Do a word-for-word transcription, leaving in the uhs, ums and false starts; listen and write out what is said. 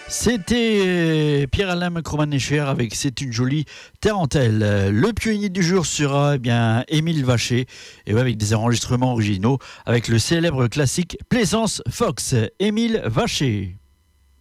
C'était Pierre-Alain Cromanécher avec C'est une jolie tarentelle. Le pionnier du jour sera eh bien Émile Vacher, et ouais, avec des enregistrements originaux avec le célèbre classique Plaisance Fox. Émile Vacher.